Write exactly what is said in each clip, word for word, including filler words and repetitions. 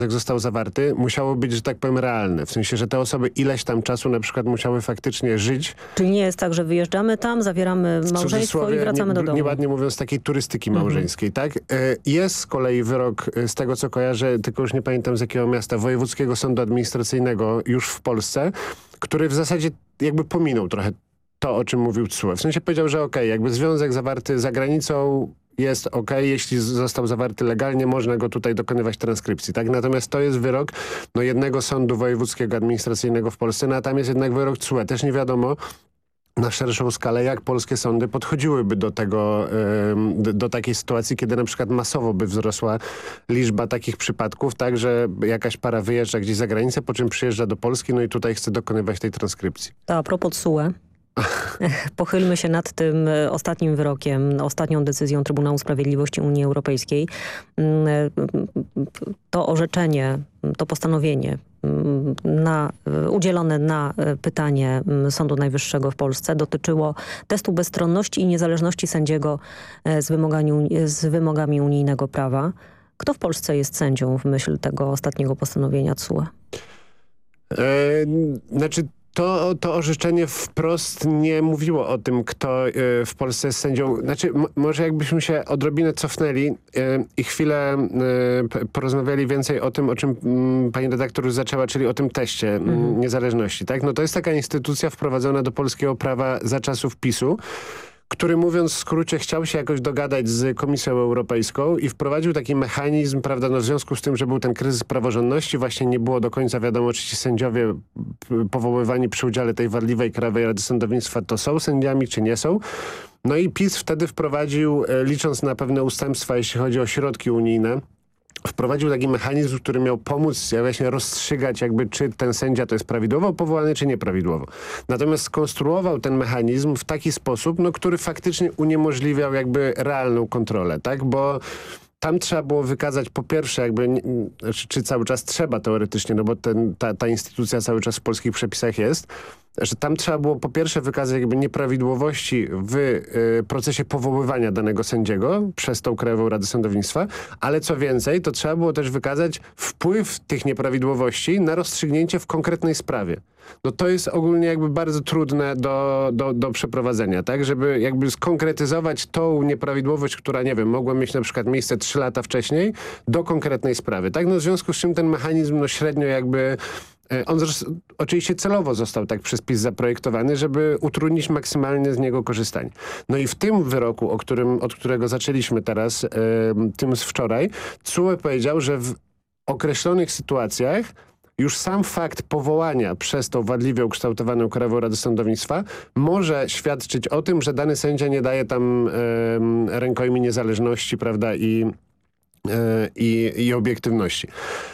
jak został zawarty, musiało być, że tak powiem, realne. W sensie, że te osoby ileś tam czasu na przykład musiały faktycznie żyć. Czyli nie jest tak, że wyjeżdżamy tam, zawieramy małżeństwo i wracamy nie, do domu. Nieładnie mówiąc, takiej turystyki małżeńskiej, mhm. tak? Jest z kolei wyrok, z tego co kojarzę, tylko już nie pamiętam z jakiego miasta, Wojewódzkiego Sądu Administracyjnego już w Polsce, który w zasadzie jakby pominął trochę to, o czym mówił T S U E. W sensie powiedział, że okej, okay, jakby związek zawarty za granicą jest ok, jeśli został zawarty legalnie, można go tutaj dokonywać transkrypcji, tak? Natomiast to jest wyrok no, jednego sądu wojewódzkiego administracyjnego w Polsce, no a tam jest jednak wyrok T S U E. Też nie wiadomo na szerszą skalę, jak polskie sądy podchodziłyby do tego, do, do takiej sytuacji, kiedy na przykład masowo by wzrosła liczba takich przypadków, tak, że jakaś para wyjeżdża gdzieś za granicę, po czym przyjeżdża do Polski, no i tutaj chce dokonywać tej transkrypcji. To a propos T S U E. Pochylmy się nad tym ostatnim wyrokiem, ostatnią decyzją Trybunału Sprawiedliwości Unii Europejskiej. To orzeczenie, to postanowienie na, udzielone na pytanie Sądu Najwyższego w Polsce dotyczyło testu bezstronności i niezależności sędziego z wymogami, z wymogami unijnego prawa. Kto w Polsce jest sędzią w myśl tego ostatniego postanowienia T S U E? Yy, znaczy To, to orzeczenie wprost nie mówiło o tym, kto y, w Polsce jest sędzią. Znaczy, m- może jakbyśmy się odrobinę cofnęli y, i chwilę y, porozmawiali więcej o tym, o czym y, pani redaktor już zaczęła, czyli o tym teście mhm. y, niezależności. Tak? No to jest taka instytucja wprowadzona do polskiego prawa za czasów PiSu, który, mówiąc w skrócie, chciał się jakoś dogadać z Komisją Europejską i wprowadził taki mechanizm, prawda, no w związku z tym, że był ten kryzys praworządności, właśnie nie było do końca wiadomo, czy ci sędziowie powoływani przy udziale tej wadliwej Krajowej Rady Sądownictwa to są sędziami, czy nie są. No i PiS wtedy wprowadził, licząc na pewne ustępstwa, jeśli chodzi o środki unijne, wprowadził taki mechanizm, który miał pomóc właśnie rozstrzygać jakby, czy ten sędzia to jest prawidłowo powołany, czy nieprawidłowo. Natomiast skonstruował ten mechanizm w taki sposób, no, który faktycznie uniemożliwiał jakby realną kontrolę, tak? Bo tam trzeba było wykazać po pierwsze jakby, czy, czy cały czas trzeba teoretycznie, no bo ten, ta, ta instytucja cały czas w polskich przepisach jest, że tam trzeba było po pierwsze wykazać jakby nieprawidłowości w y, procesie powoływania danego sędziego przez tą Krajową Radę Sądownictwa, ale co więcej, to trzeba było też wykazać wpływ tych nieprawidłowości na rozstrzygnięcie w konkretnej sprawie. No to jest ogólnie jakby bardzo trudne do, do, do przeprowadzenia, tak? Żeby jakby skonkretyzować tą nieprawidłowość, która, nie wiem, mogła mieć na przykład miejsce trzy lata wcześniej do konkretnej sprawy, tak? No w związku z czym ten mechanizm no średnio jakby on zresztą, oczywiście celowo został tak przez PiS zaprojektowany, żeby utrudnić maksymalnie z niego korzystanie. No i w tym wyroku, o którym, od którego zaczęliśmy teraz, yy, tym z wczoraj, T S U E powiedział, że w określonych sytuacjach już sam fakt powołania przez tą wadliwie ukształtowaną Krajową Radę Sądownictwa może świadczyć o tym, że dany sędzia nie daje tam yy, rękojmi niezależności, prawda, i, yy, i, i obiektywności.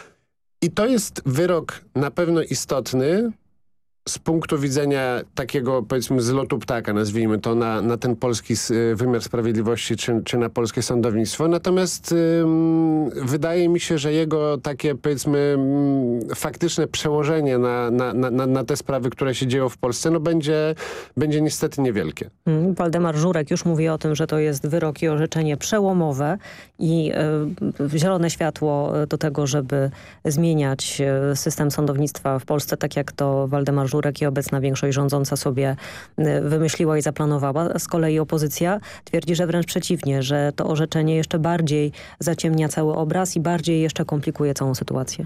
I to jest wyrok na pewno istotny z punktu widzenia takiego, powiedzmy, zlotu ptaka, nazwijmy to, na, na ten polski wymiar sprawiedliwości czy, czy na polskie sądownictwo. Natomiast ym, wydaje mi się, że jego takie, powiedzmy, ym, faktyczne przełożenie na, na, na, na te sprawy, które się dzieją w Polsce, no będzie, będzie niestety niewielkie. Hmm, Waldemar Żurek już mówi o tym, że to jest wyrok i orzeczenie przełomowe i y, zielone światło do tego, żeby zmieniać system sądownictwa w Polsce, tak jak to Waldemar Żurek i obecna większość rządząca sobie wymyśliła i zaplanowała. Z kolei opozycja twierdzi, że wręcz przeciwnie, że to orzeczenie jeszcze bardziej zaciemnia cały obraz i bardziej jeszcze komplikuje całą sytuację.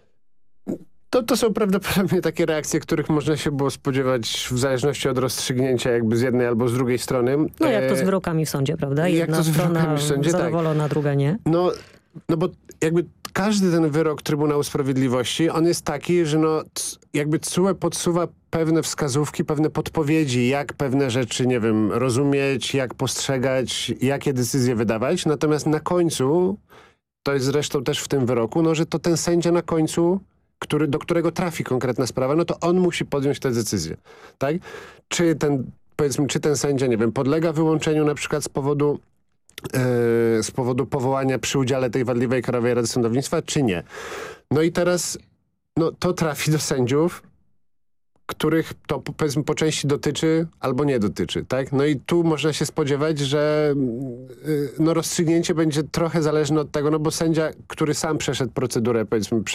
To, to są prawdopodobnie takie reakcje, których można się było spodziewać w zależności od rozstrzygnięcia jakby z jednej albo z drugiej strony. No jak to z wyrokami w sądzie, prawda? Jedna jak to z strona w sądzie, zadowolona, tak. druga nie. No, no bo jakby każdy ten wyrok Trybunału Sprawiedliwości, on jest taki, że no jakby T S U E podsuwa pewne wskazówki, pewne podpowiedzi, jak pewne rzeczy, nie wiem, rozumieć, jak postrzegać, jakie decyzje wydawać. Natomiast na końcu, to jest zresztą też w tym wyroku, no że to ten sędzia na końcu, który, do którego trafi konkretna sprawa, no to on musi podjąć tę decyzję, tak? Czy ten, powiedzmy, czy ten sędzia, nie wiem, podlega wyłączeniu na przykład z powodu Yy, z powodu powołania przy udziale tej wadliwej Krajowej Rady Sądownictwa, czy nie. No i teraz no, to trafi do sędziów, których to powiedzmy po części dotyczy albo nie dotyczy, tak? No i tu można się spodziewać, że yy, no, rozstrzygnięcie będzie trochę zależne od tego, no bo sędzia, który sam przeszedł procedurę, powiedzmy,